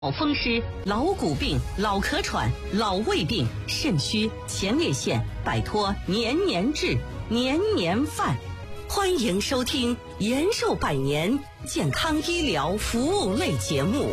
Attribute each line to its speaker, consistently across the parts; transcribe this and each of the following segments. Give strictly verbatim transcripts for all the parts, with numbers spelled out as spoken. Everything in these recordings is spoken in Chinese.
Speaker 1: 老风湿、老骨病、老咳喘、老胃病、肾虚、前列腺，摆脱年年治、年年犯。欢迎收听延寿百年健康医疗服务类节目。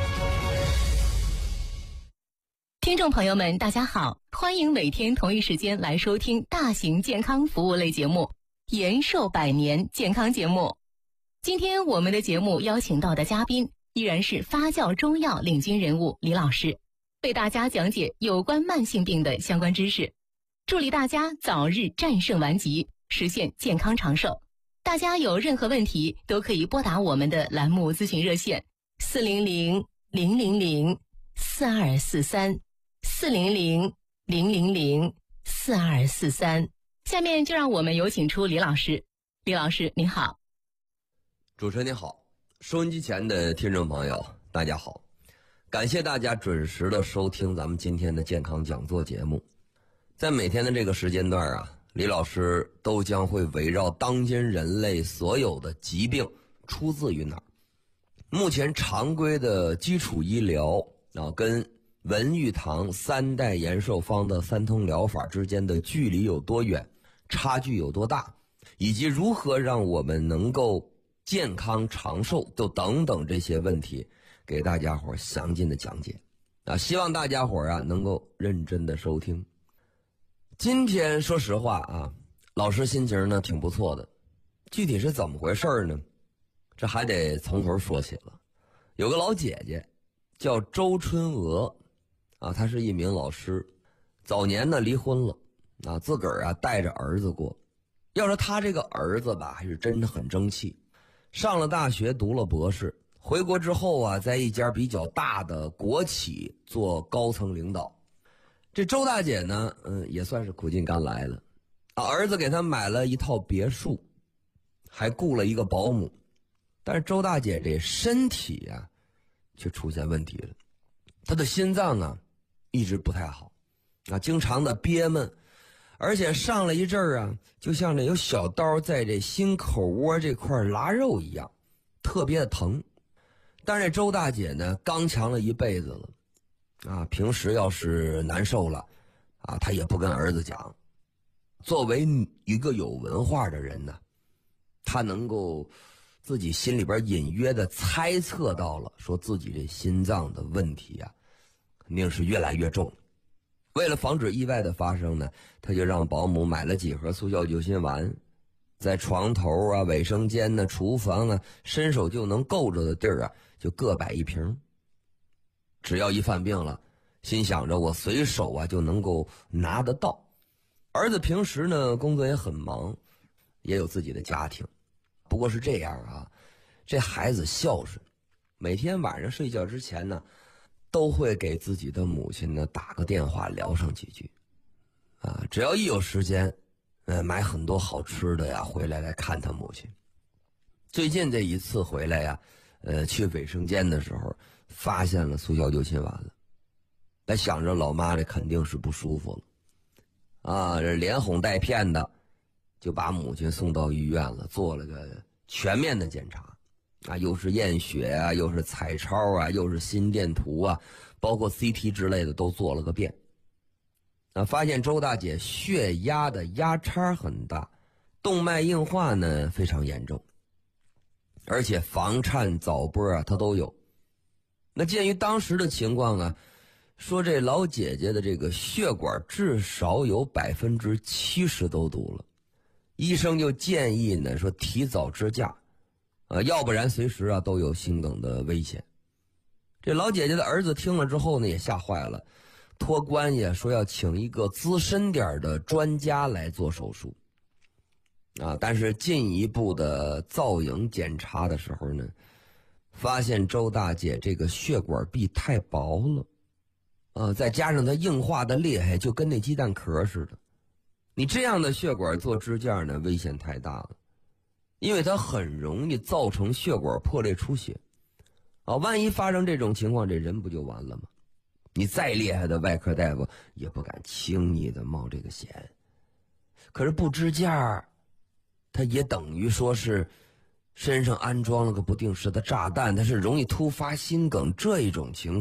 Speaker 2: 听众朋友们，大家好，欢迎每天同一时间来收听大型健康服务类节目延寿百年健康节目。今天我们的节目邀请到的嘉宾依然是发酵中药领军人物李老师，为大家讲解有关慢性病的相关知识，助力大家早日战胜顽疾，实现健康长寿。大家有任何问题都可以拨打我们的栏目咨询热线四零零零零零四二四三四零零零零零四二四三。下面就让我们有请出李老师。李老师您好。
Speaker 3: 主持人您好，收音机前的听众朋友大家好，感谢大家准时的收听咱们今天的健康讲座节目。在每天的这个时间段啊，李老师都将会围绕当今人类所有的疾病出自于哪儿，目前常规的基础医疗啊跟文玉堂三代延寿方的三通疗法之间的距离有多远，差距有多大，以及如何让我们能够健康长寿，就等等这些问题给大家伙详尽的讲解啊，希望大家伙啊能够认真的收听。今天说实话啊，老师心情呢挺不错的，具体是怎么回事呢？这还得从头说起了。有个老姐姐叫周春娥啊，她是一名老师，早年呢离婚了啊，自个儿啊带着儿子过。要说她这个儿子吧，还是真的很争气，上了大学读了博士，回国之后啊，在一家比较大的国企做高层领导。这周大姐呢，嗯，也算是苦尽甘来了啊，儿子给她买了一套别墅，还雇了一个保姆，但是周大姐这身体啊却出现问题了，她的心脏啊一直不太好啊，经常的憋闷，而且上了一阵儿啊，就像这有小刀在这心口窝这块拉肉一样，特别的疼。但是这周大姐呢，刚强了一辈子了啊，平时要是难受了啊，她也不跟儿子讲。作为一个有文化的人呢，她能够自己心里边隐约的猜测到了，说自己这心脏的问题啊，肯定是越来越重。为了防止意外的发生呢，他就让保姆买了几盒速效救心丸，在床头啊、卫生间呢、厨房啊，伸手就能够着的地儿啊，就各摆一瓶。只要一犯病了，心想着我随手啊就能够拿得到。儿子平时呢工作也很忙，也有自己的家庭，不过是这样啊，这孩子孝顺，每天晚上睡觉之前呢，都会给自己的母亲呢打个电话聊上几句啊，只要一有时间呃，买很多好吃的呀回来来看他母亲。最近这一次回来呀，呃，去卫生间的时候发现了速效救心丸了，那想着老妈这肯定是不舒服了啊，这连哄带骗的就把母亲送到医院了，做了个全面的检查啊，又是验血啊，又是彩超啊，又是心电图啊，包括 C T 之类的都做了个遍啊，发现周大姐血压的压差很大，动脉硬化呢非常严重，而且房颤早搏啊她都有。那鉴于当时的情况啊，说这老姐姐的这个血管至少有百分之七十都堵了，医生就建议呢说提早支架啊，要不然随时啊都有心梗的危险。这老姐姐的儿子听了之后呢，也吓坏了，托关系说要请一个资深点的专家来做手术啊，但是进一步的造影检查的时候呢，发现周大姐这个血管壁太薄了啊，再加上它硬化的厉害，就跟那鸡蛋壳似的。你这样的血管做支架呢，危险太大了，因为它很容易造成血管破裂出血啊，万一发生这种情况，这人不就完了吗？你再厉害的外科大夫也不敢轻易的冒这个险。可是不支架，它也等于说是身上安装了个不定时的炸弹，它是容易突发心梗这一种情况